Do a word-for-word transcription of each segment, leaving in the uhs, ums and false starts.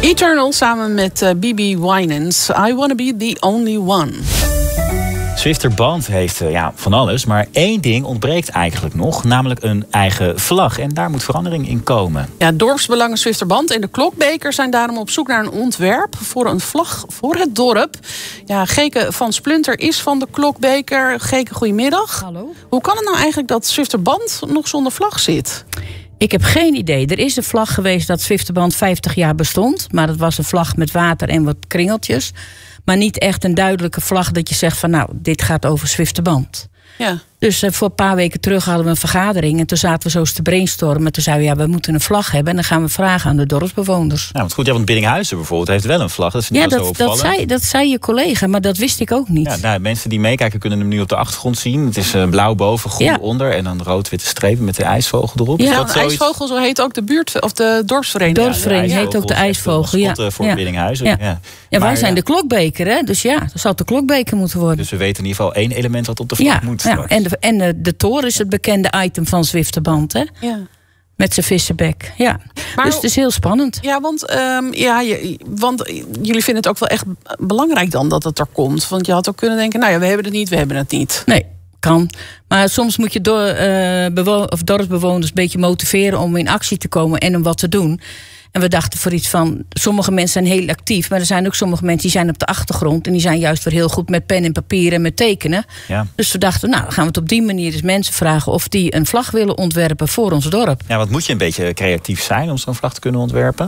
Eternal samen met uh, B B Winans. I wanna be the only one. Zwifterband heeft uh, ja, van alles, maar één ding ontbreekt eigenlijk nog, namelijk een eigen vlag. En daar moet verandering in komen. Ja, Dorpsbelangen Zwifterband en de Klokbeker zijn daarom op zoek naar een ontwerp voor een vlag voor het dorp. Ja, Geke van Splunter is van de Klokbeker. Geke, goedemiddag. Hallo. Hoe kan het nou eigenlijk dat Zwifterband nog zonder vlag zit? Ik heb geen idee. Er is een vlag geweest dat Zwifterband vijftig jaar bestond. Maar dat was een vlag met water en wat kringeltjes. Maar niet echt een duidelijke vlag dat je zegt van nou, dit gaat over Zwifterband. Ja. Dus uh, voor een paar weken terug hadden we een vergadering. En toen zaten we zo eens te brainstormen. Toen zeiden we, ja, we moeten een vlag hebben. En dan gaan we vragen aan de dorpsbewoners. Ja, want goed, ja, want Biddinghuizen bijvoorbeeld heeft wel een vlag. Dat is niet ja, zo dat, opvallend. dat, zei, dat zei je collega, maar dat wist ik ook niet. Ja, nou, mensen die meekijken kunnen hem nu op de achtergrond zien. Het is uh, blauw boven, groen ja. onder. En dan rood-witte strepen met de ijsvogel erop. Ja, Is dat de zoiets? ijsvogel, zo heet ook de buurt of de dorpsvereniging. Dorpsvereniging Ja, heet ook de ijsvogel. Ja, ja. voor ja. Biddinghuizen. Ja. Ja. Ja, wij Maar, zijn ja. de Klokbeker, hè? Dus ja, dat zal de Klokbeker moeten worden. Dus we weten in ieder geval één element wat op de vlag ja, moet. ja. En, de, en de, de toren is het bekende item van Zwifterband, hè? Ja. Met zijn vissenbek, ja. Maar, dus het is heel spannend. Ja, want, um, ja, je, want jullie vinden het ook wel echt belangrijk dan dat het er komt. Want je had ook kunnen denken, nou ja, we hebben het niet, we hebben het niet. Nee, kan. Maar soms moet je door, uh, bewo- of dorpsbewoners een beetje motiveren om in actie te komen en om wat te doen. En we dachten voor iets van, sommige mensen zijn heel actief, maar er zijn ook sommige mensen die zijn op de achtergrond en die zijn juist weer heel goed met pen en papier en met tekenen. Ja. Dus we dachten, nou, dan gaan we het op die manier eens mensen vragen of die een vlag willen ontwerpen voor ons dorp. Ja, want moet je een beetje creatief zijn om zo'n vlag te kunnen ontwerpen?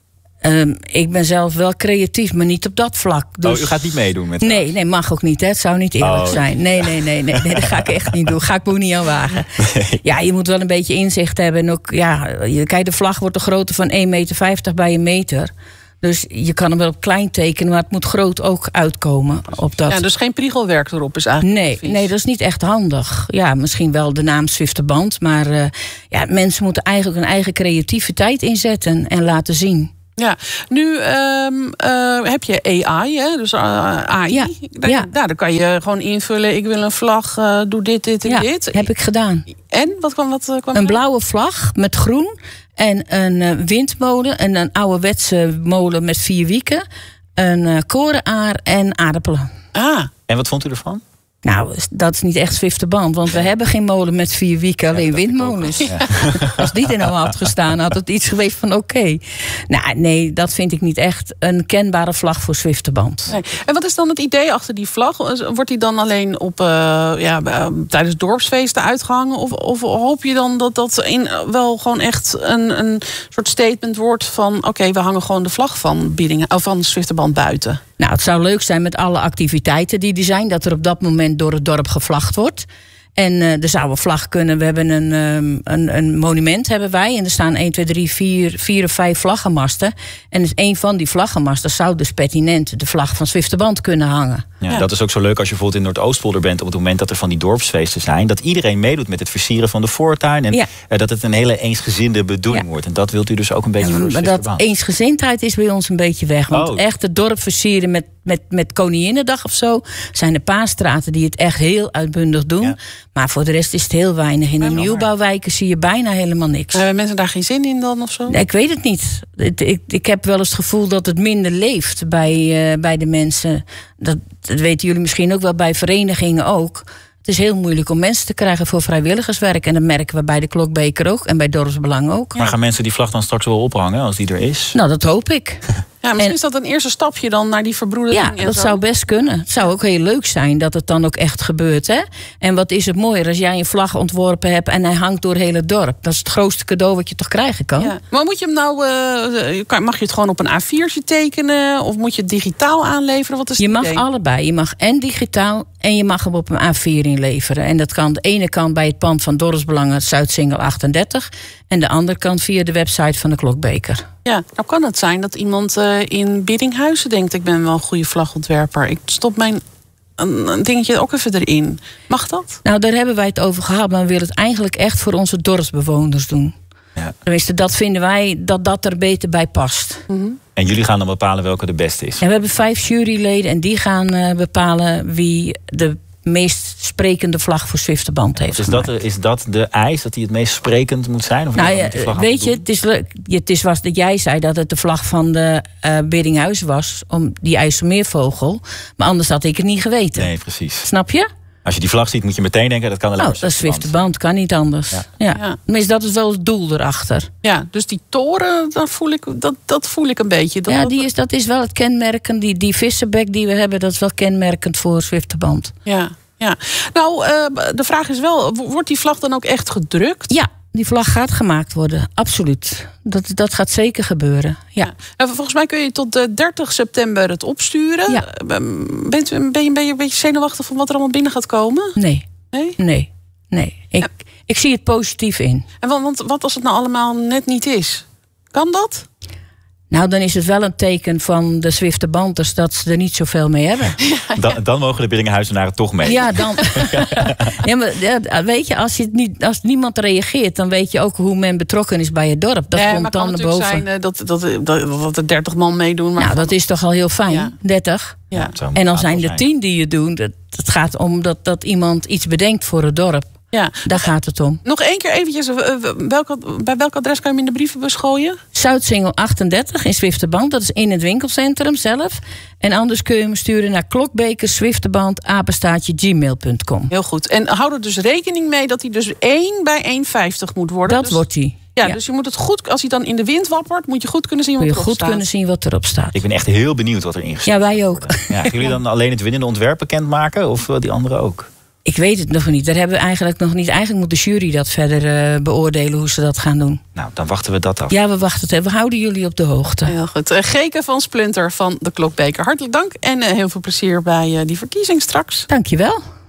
Um, ik ben zelf wel creatief, maar niet op dat vlak. Dus... Oh, u gaat niet meedoen met Nee, nee, mag ook niet. Hè. Het zou niet eerlijk oh. zijn. Nee, nee, nee, nee, nee, dat ga ik echt niet doen. Ga ik me ook niet aan wagen. Nee. Ja, je moet wel een beetje inzicht hebben. En ook, ja, je, kijk, de vlag wordt de grootte van één meter vijftig bij een meter. Dus je kan hem wel op klein tekenen, maar het moet groot ook uitkomen. Op dat. Ja, dus geen priegelwerk erop is eigenlijk. Nee, nee, dat is niet echt handig. Ja, misschien wel de naam Zwifterband. Maar uh, ja, mensen moeten eigenlijk hun eigen creativiteit inzetten en laten zien. Ja, nu um, uh, heb je A I, hè? Dus uh, A I. Ja, daar, ja. daar kan je gewoon invullen, ik wil een vlag, uh, doe dit, dit en ja, dit. heb ik gedaan. En? Wat kwam, wat, uh, kwam Een er? blauwe vlag met groen en een uh, windmolen en een ouderwetse molen met vier wieken. Een uh, korenaar en aardappelen. Ah. En wat vond u ervan? Nou, dat is niet echt Zwifterband, want we hebben geen molen met vier wieken, alleen ja, windmolens. Ja. Als die er nou had gestaan, had het iets geweest van oké. Okay. Nou, nee, dat vind ik niet echt een kenbare vlag voor Zwifterband. Nee. En wat is dan het idee achter die vlag? Wordt die dan alleen op, uh, ja, uh, tijdens dorpsfeesten uitgehangen? Of, of hoop je dan dat dat in, wel gewoon echt een, een soort statement wordt van oké, okay, we hangen gewoon de vlag van, Biddingen, of van Zwifterband buiten? Nou, het zou leuk zijn met alle activiteiten die er zijn, dat er op dat moment door het dorp gevlagd wordt. En uh, er zou een vlag kunnen. We hebben een, um, een, een monument hebben wij. En er staan één, twee, drie, vier, vier of vijf vlaggenmasten. En dus een van die vlaggenmasten zou dus pertinent de vlag van Zwifterband kunnen hangen. Ja, ja. Dat is ook zo leuk als je bijvoorbeeld in Noordoostpolder bent op het moment dat er van die dorpsfeesten zijn. Dat iedereen meedoet met het versieren van de voortuin. En ja. uh, dat het een hele eensgezinde bedoeling ja. wordt. En dat wilt u dus ook een beetje ja, voor maar dat eensgezindheid is bij ons een beetje weg. Want oh. echt het dorp versieren met, met, met Koninginnedag of zo zijn er paar straten die het echt heel uitbundig doen. Ja. Maar voor de rest is het heel weinig. In de nieuwbouwwijken zie je bijna helemaal niks. Hebben mensen daar geen zin in dan of zo? Nee, ik weet het niet. Ik, ik, ik heb wel eens het gevoel dat het minder leeft bij, uh, bij de mensen. Dat, dat weten jullie misschien ook wel bij verenigingen ook. Het is heel moeilijk om mensen te krijgen voor vrijwilligerswerk. En dat merken we bij de Klokbeker ook en bij Dorpsbelang ook. Maar gaan mensen die vlag dan straks wel ophangen als die er is? Nou, dat hoop ik. Ja, misschien en, is dat een eerste stapje dan naar die verbroedering. Ja, en dat zo. zou best kunnen. Het zou ook heel leuk zijn dat het dan ook echt gebeurt. Hè? En wat is het mooier als jij een vlag ontworpen hebt en hij hangt door heel het dorp. Dat is het grootste cadeau wat je toch krijgen kan. Ja. Maar moet je hem nou, uh, mag je het gewoon op een A viertje tekenen? Of moet je het digitaal aanleveren? Wat is het je mag idee? allebei. Je mag en digitaal en je mag hem op een A vier inleveren. En dat kan de ene kant bij het pand van Dorpsbelangen Zuidsingel achtendertig. En de andere kant via de website van de Klokbeker. Ja, nou kan het zijn dat iemand uh, in Biddinghuizen denkt, ik ben wel een goede vlagontwerper. Ik stop mijn een, een dingetje ook even erin. Mag dat? Nou, daar hebben wij het over gehad. Maar we willen het eigenlijk echt voor onze dorpsbewoners doen. Ja. Tenminste, dat vinden wij dat dat er beter bij past. Mm-hmm. En jullie gaan dan bepalen welke de beste is? En we hebben vijf juryleden en die gaan uh, bepalen wie de meest sprekende vlag voor Zwifterband heeft Dus gemaakt. dat, is dat de eis, dat hij het meest sprekend moet zijn? Of Nou moet ja, die vlag weet altijd je, doen? het is leuk. Het is was dat jij zei dat het de vlag van de uh, Biddinghuizen was, om die IJsselmeervogel. Maar anders had ik het niet geweten. Nee, precies. Snap je? Als je die vlag ziet, moet je meteen denken, dat kan alleen Nou, maar dat is Zwifterband. Zwifterband, kan niet anders. Ja. Ja. Ja. Tenminste, dat is wel het doel erachter. Ja, dus die toren, daar voel ik, dat, dat voel ik een beetje. Dat, Ja, dat- die is, dat is wel het kenmerkend. Die, die vissenbek die we hebben, dat is wel kenmerkend voor Zwifterband. ja, ja. Nou, uh, de vraag is wel, wordt die vlag dan ook echt gedrukt? Ja, die vlag gaat gemaakt worden, absoluut. Dat, dat gaat zeker gebeuren, ja. Ja. Nou, volgens mij kun je tot uh, dertig september het opsturen. Ja. Uh, Bent, ben, je, ben je een beetje zenuwachtig van wat er allemaal binnen gaat komen? Nee, Nee? nee, nee. Ik, ik zie het positief in. En want, want wat als het nou allemaal net niet is? Kan dat? Nou, dan is het wel een teken van de Zwifterbanders dat ze er niet zoveel mee hebben. Dan, dan mogen de Biddinghuizenaren toch mee. Ja, dan. Ja, maar ja, weet je, als, je het niet, als niemand reageert, dan weet je ook hoe men betrokken is bij het dorp. Dat ja, komt maar dan kan naar natuurlijk boven. zijn uh, dat, dat, dat, dat er dertig man meedoen. Maar Nou, dat is toch al heel fijn, Ja. dertig. Ja. Het zou een En dan aantal zijn er tien die het doen. Het het gaat om dat, dat iemand iets bedenkt voor het dorp. Ja. Daar gaat het om. Nog één keer eventjes, uh, welk, bij welk adres kan je hem in de brievenbus gooien? Zuidsingel achtendertig in Zwifterband. Dat is in het winkelcentrum zelf. En anders kun je hem sturen naar klokbekerzwifterband apenstaartje gmail punt com. Heel goed. En hou er dus rekening mee dat hij dus één bij één vijftig moet worden. Dat dus, wordt hij. Ja, Ja. dus je moet het goed, als hij dan in de wind wappert, moet je goed kunnen zien wat Kun je erop goed staat. kunnen zien wat erop staat. Ik ben echt heel benieuwd wat er ingestoken Ja, wij ook. wordt. Ja, gaan jullie dan alleen het winnende ontwerp bekendmaken? Of uh, die anderen ook? Ik weet het nog niet. Daar hebben we eigenlijk nog niet. Eigenlijk moet de jury dat verder uh, beoordelen hoe ze dat gaan doen. Nou, dan wachten we dat af. Ja, we wachten het. We houden jullie op de hoogte. Heel goed. Uh, Geke van Splunter van de Klokbeker. Hartelijk dank en uh, heel veel plezier bij uh, die verkiezing straks. Dankjewel.